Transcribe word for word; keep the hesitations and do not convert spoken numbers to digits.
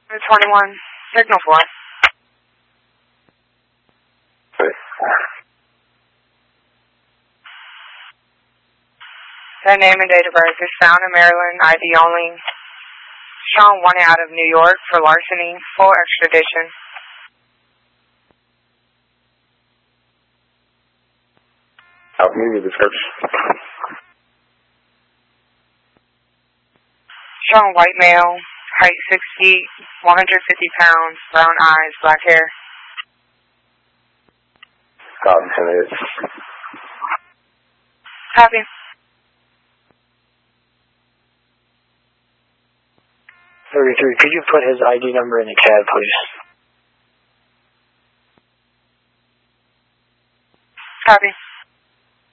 twenty-one, signal four. Their name and date of birth is found in Maryland, I D only. Shown wanted out of New York for larceny, full extradition. I'll give you the description. Shown white male, height six feet, one hundred fifty pounds, brown eyes, black hair. About ten minutes. Copy. thirty-three, could you put his I D number in the cab, please? Copy.